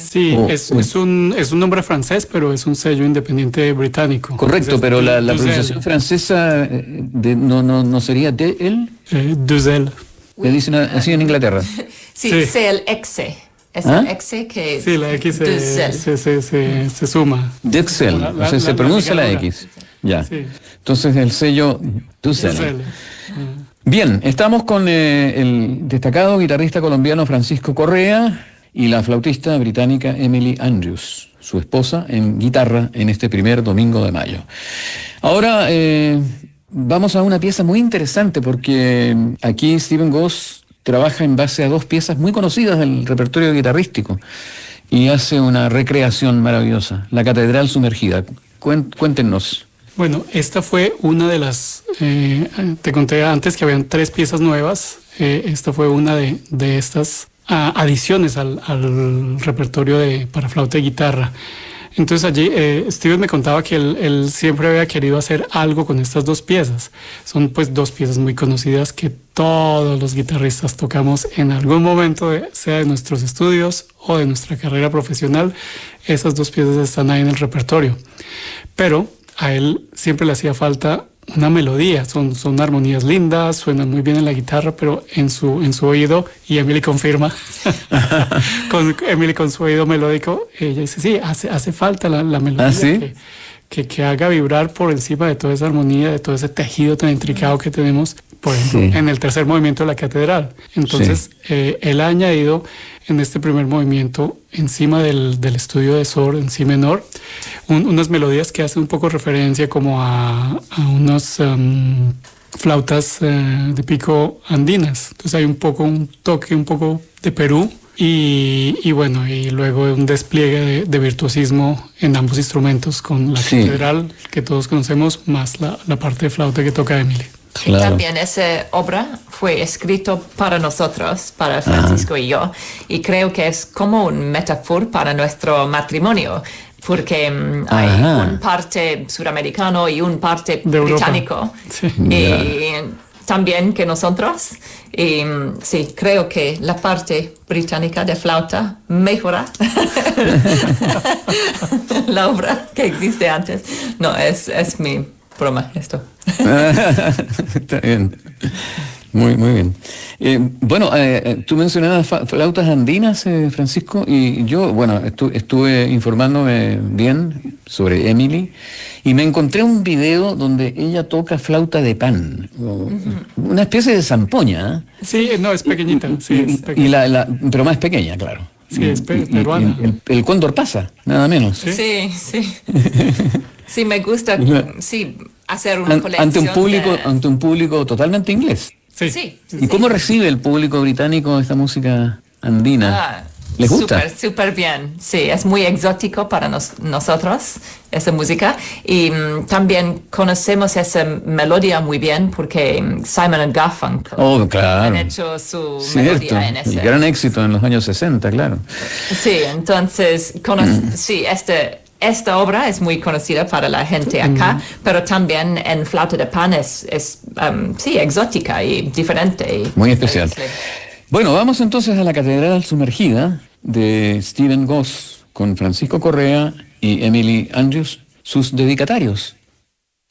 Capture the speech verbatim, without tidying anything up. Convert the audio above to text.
Sí, o, es, o... es, un, es un nombre francés, pero es un sello independiente británico. Correcto, Entonces, pero la, la Duzel. pronunciación francesa de, no, no, no sería de él. Eh, Duzel. Le dicen así en Inglaterra. Sí, Sí. c'est el exe. Es ¿Ah? el exe que... Sí, la X se, Duzel. se, se, se, se suma. Dexel, La- o la- sea, se la- pronuncia la la ligadura. X. Ya. Sí. Entonces el sello Duzel. Duzel. Bien, estamos con eh, el destacado guitarrista colombiano Francisco Correa y la flautista británica Emily Andrews, su esposa, en guitarra en este primer domingo de mayo. Ahora eh, vamos a una pieza muy interesante porque aquí Steven Goss trabaja en base a dos piezas muy conocidas del repertorio guitarrístico y hace una recreación maravillosa, La Catedral Sumergida. Cuen- Cuéntenos. Bueno, esta fue una de las, eh, te conté antes que habían tres piezas nuevas, eh, esta fue una de, de estas ah, adiciones al, al repertorio de, para flauta y guitarra. Entonces allí eh, Steven me contaba que él, él siempre había querido hacer algo con estas dos piezas. Son pues dos piezas muy conocidas que todos los guitarristas tocamos en algún momento, de, sea de nuestros estudios o de nuestra carrera profesional. Esas dos piezas están ahí en el repertorio. Pero a él siempre le hacía falta una melodía, son, son armonías lindas, suenan muy bien en la guitarra, pero en su, en su oído, y Emily confirma, con Emily con su oído melódico, ella dice, sí, hace, hace falta la, la melodía ¿Ah, sí? que, que, que haga vibrar por encima de toda esa armonía, de todo ese tejido tan intricado que tenemos, por ejemplo, Sí. en el tercer movimiento de la catedral. Entonces, Sí. eh, él ha añadido en este primer movimiento, encima del, del estudio de Sor en si menor, un, unas melodías que hacen un poco referencia como a, a unos um, flautas uh, de pico andinas. Entonces hay un poco, un toque un poco de Perú y, y bueno, y luego un despliegue de, de virtuosismo en ambos instrumentos con la Sí. catedral que todos conocemos, más la, la parte de flauta que toca Emily. Y Claro. también esa obra fue escrito para nosotros, para Francisco y yo, y creo que es como un metáfora para nuestro matrimonio, porque um, hay Ajá. un parte suramericano y un parte De Europa. británico, Sí. y también que nosotros, y um, sí, creo que la parte británica de flauta mejora la obra que existe antes. No, es, es mi broma esto. Está bien. Muy, muy bien. Eh, bueno, eh, tú mencionabas fa- flautas andinas, eh, Francisco, y yo, bueno, estu- estuve informándome bien sobre Emily y me encontré un video donde ella toca flauta de pan, o una especie de zampoña, ¿eh? Sí, no, es pequeñita. Sí, y, es y pequeña. la, la- pero más pequeña, claro. Sí, es pe- Y- y- peruana. y el, el cóndor pasa, nada menos. Sí. Sí, sí. Sí, me gusta, sí, hacer una An- colección ante un público, de- ante un público totalmente inglés. Sí. Sí. ¿Y cómo recibe el público británico esta música andina? Ah, ¿Les gusta? Súper, súper bien. Sí, es muy exótico para nos- nosotros, esa música. Y mm, también conocemos esa melodía muy bien porque mm, Simon and Garfunkel Oh, claro. han hecho su Cierto, melodía en el ese. gran éxito en los años sesenta, claro. Sí, entonces, cono- sí, este, esta obra es muy conocida para la gente acá, pero también en flauta de pan es, es um, sí, exótica y diferente. y- Muy especial. Sí. Bueno, vamos entonces a la Catedral Sumergida de Steven Goss con Francisco Correa y Emily Andrews, sus dedicatarios.